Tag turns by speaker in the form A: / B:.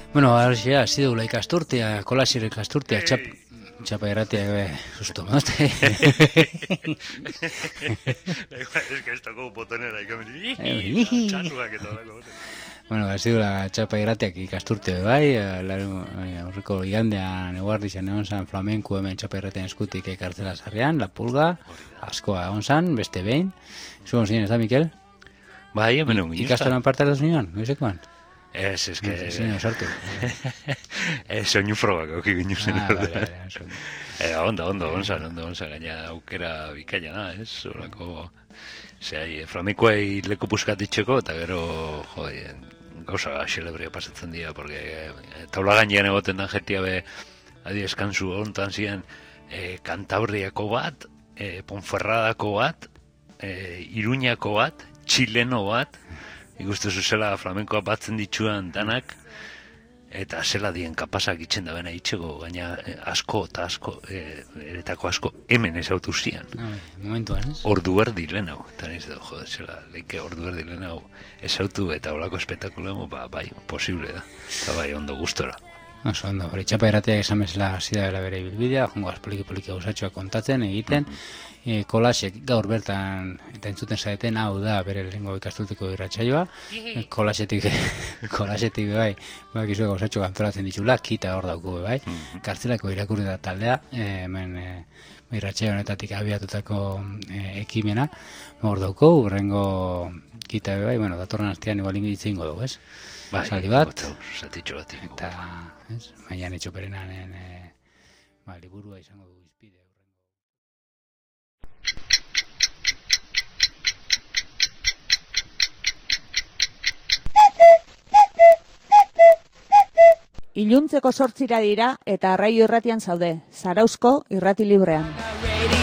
A: Bueno, ha sido la ikasturtea, kolasire ikasturtea, txapa irratia, susto, ¿no?
B: Es que esto como botonera y txatuak eta olako.
A: Bueno, ha sido la txapa irratiak ikasturte bai, aurreko igandean eguardizan egon zan flamenko hemen txapa irratien eskutik ekartzela sarrean, la pulga, askoa egon zan, beste behin. Zugon ziren, ez da, Mikel?
B: Bai, hemen egun
A: Ikastolan parte hartu zuen, noizekoan?
B: Ez que...
A: Zinen, sartu.
B: Soinu frogak auki ginu zen. Ondo, onzan, gaina aukera bikaina da, ez? Horako, flamenkoei leku puskat itxeko, eta gero, gauza xelebrea pasatzen dira, porque taula gainean egoten da jentia be, adi eskanzu hontan ziren, Kantabriako bat, Ponferradako bat, Iruñako bat, Txileno bat, ikustu zuzela flamenkoa batzen dituan danak, eta zela dien kapasak itxen da bena itxego, gaina asko eta asko, eretako asko hemen ezautu zian.
A: Momentuan, ez?
B: Ordu erdi lehen hau, eta niz edo, zela, leike ordu erdi lehen hau ezautu eta olako espektakulo, bai, posible da, eta bai, ondo gustora.
A: Oso ondo, hori txapa irratiak esan bezala zida dela bere bilbidea, jongoaz poliki gauzatxoak kontatzen, egiten, kolasek gaur bertan eta entzuten zaeten, hau da bere lehengo ikastuteko irratsaioa, kolasetik bai, bakizu gauzatxo antolatzen ditula, kita hor dauko bai, kartzelako irakurri da taldea, hemen irratsaio honetatik abiatutako ekimena, hor dauko, urrengo kita bai, bueno, datorren astean igual ingitze ingo dugu, ez?
B: Bai,
A: zaldi bat,
B: eta
A: maian etxoperenanen liburua izango du izpide.
C: Iluntzeko 8 dira eta Arraio Irratian zaude, Zarauzko irrati librean.